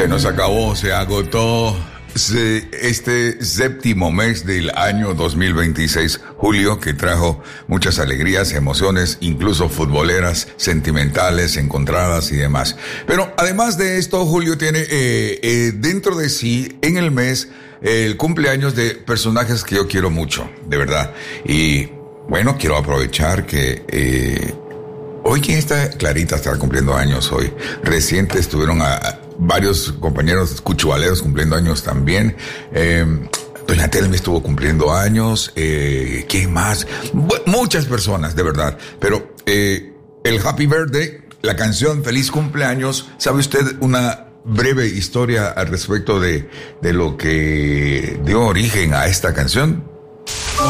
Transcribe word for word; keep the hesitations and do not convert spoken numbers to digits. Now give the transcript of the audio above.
Se nos acabó, se agotó se, este séptimo mes del año dos mil veintiséis, julio, que trajo muchas alegrías, emociones, incluso futboleras, sentimentales, encontradas y demás. Pero además de esto, julio tiene eh, eh, dentro de sí, en el mes, eh, el cumpleaños de personajes que yo quiero mucho, de verdad. Y bueno, quiero aprovechar que... Eh, Hoy, ¿quién está? Clarita está cumpliendo años hoy. Reciente estuvieron a, a varios compañeros cuchuvaleros cumpliendo años también. Eh, Doña Telmi estuvo cumpliendo años. Eh, ¿Quién más? Bu- muchas personas, de verdad. Pero eh, el Happy Birthday, la canción Feliz Cumpleaños, ¿sabe usted una breve historia al respecto de, de lo que dio origen a esta canción?